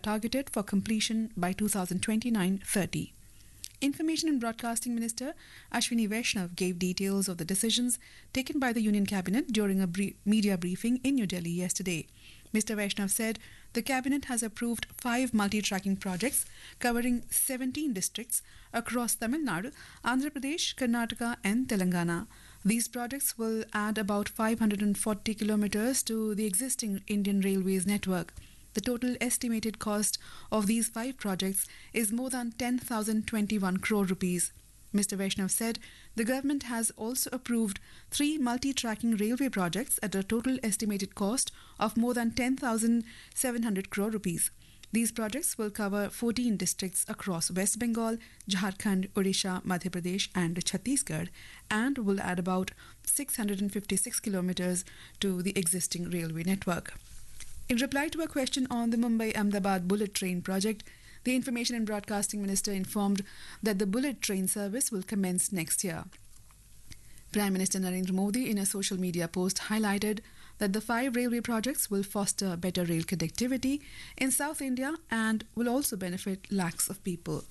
targeted for completion by 2029-30. Information and Broadcasting Minister Ashwini Vaishnav gave details of the decisions taken by the Union Cabinet during a media briefing in New Delhi yesterday. Mr. Vaishnav said the Cabinet has approved 5 multi-tracking projects covering 17 districts across Tamil Nadu, Andhra Pradesh, Karnataka and Telangana. These projects will add about 540 kilometers to the existing Indian Railways network. The total estimated cost of these 5 projects is more than 10,021 crore rupees. Mr. Vaishnav said the government has also approved 3 multi-tracking railway projects at a total estimated cost of more than 10,700 crore rupees. These projects will cover 14 districts across West Bengal, Jharkhand, Odisha, Madhya Pradesh and Chhattisgarh and will add about 656 kilometers to the existing railway network. In reply to a question on the Mumbai-Ahmedabad bullet train project, the Information and Broadcasting Minister informed that the bullet train service will commence next year. Prime Minister Narendra Modi in a social media post highlighted that the 5 railway projects will foster better rail connectivity in South India and will also benefit lakhs of people.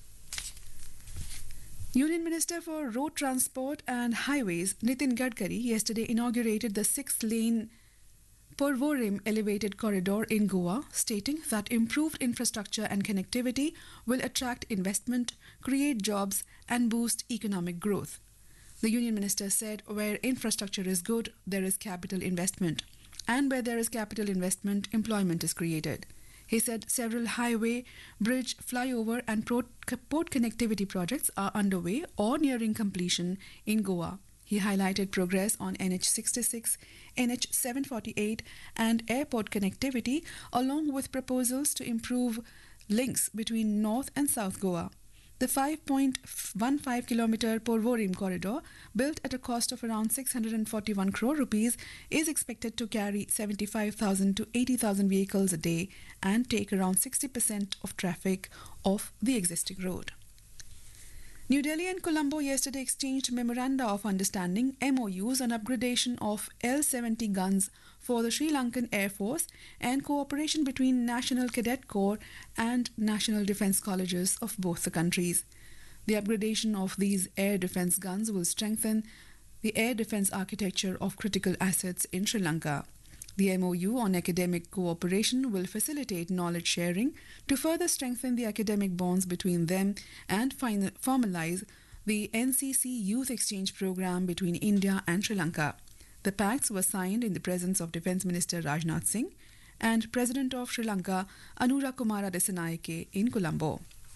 Union Minister for Road Transport and Highways Nitin Gadkari yesterday inaugurated the 6-lane Porvorim elevated corridor in Goa, stating that improved infrastructure and connectivity will attract investment, create jobs and boost economic growth. The Union Minister said where infrastructure is good, there is capital investment. And where there is capital investment, employment is created. He said several highway, bridge, flyover and port connectivity projects are underway or nearing completion in Goa. He highlighted progress on NH66, NH748 and airport connectivity along with proposals to improve links between North and South Goa. The 5.15 kilometer Porvorim corridor, built at a cost of around 641 crore rupees, is expected to carry 75,000 to 80,000 vehicles a day and take around 60% of traffic off the existing road. New Delhi and Colombo yesterday exchanged memoranda of understanding MOUs on upgradation of L-70 guns for the Sri Lankan Air Force and cooperation between National Cadet Corps and National Defence Colleges of both the countries. The upgradation of these air defence guns will strengthen the air defence architecture of critical assets in Sri Lanka. The MOU on academic cooperation will facilitate knowledge sharing to further strengthen the academic bonds between them and formalize the NCC Youth Exchange Program between India and Sri Lanka. The pacts were signed in the presence of Defence Minister Rajnath Singh and President of Sri Lanka Anura Kumara Dissanayake in Colombo.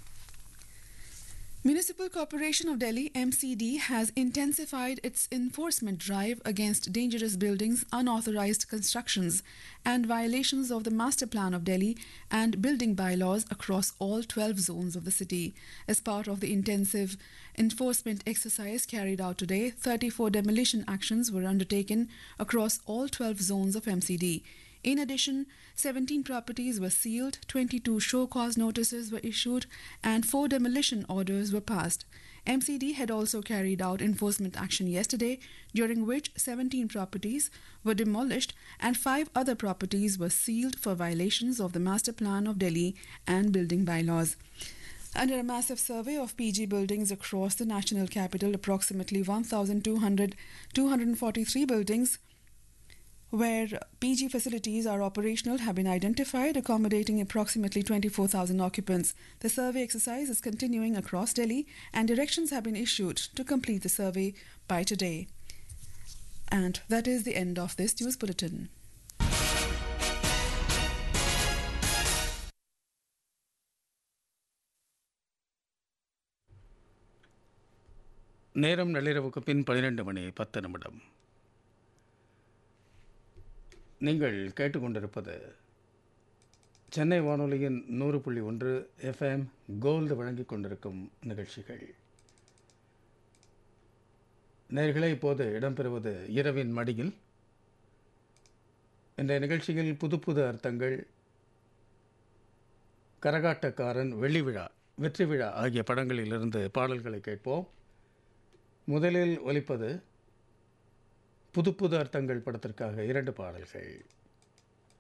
Municipal Corporation of Delhi MCD has intensified its enforcement drive against dangerous buildings, unauthorized constructions and violations of the Master Plan of Delhi and building bylaws across all 12 zones of the city. As part of the intensive enforcement exercise carried out today, 34 demolition actions were undertaken across all 12 zones of MCD. In addition, 17 properties were sealed, 22 show cause notices were issued, and 4 demolition orders were passed. MCD had also carried out enforcement action yesterday, during which 17 properties were demolished and 5 other properties were sealed for violations of the Master Plan of Delhi and building bylaws. Under a massive survey of PG buildings across the national capital, approximately 1,243 buildings where PG facilities are operational have been identified, accommodating approximately 24,000 occupants. The survey exercise is continuing across Delhi and directions have been issued to complete the survey by today. And that is the end of this news bulletin. நேரம் நள்ளிரவுக்கு பின் 12:10 நீங்கள் கேட்டுக்கொண்டிருப்பது சென்னை வானொலியின் 100.1 FM gold வழங்கிக் கொண்டிருக்கும் நிகழ்ச்சிகள். நேயர்களே, இப்போது இடம்பெறுவது இரவின் மடியில். இந்த நிகழ்ச்சியில் புது புது அர்த்தங்கள், கரகாட்டக்காரன், வெள்ளி விழா, வெற்றி விழா ஆகிய படங்களிலிருந்து பாடல்களை கேட்போம். முதலில் ஒலிப்பது புது புது அர்த்தங்கள் படத்திற்காக 2 பாடல்கள்.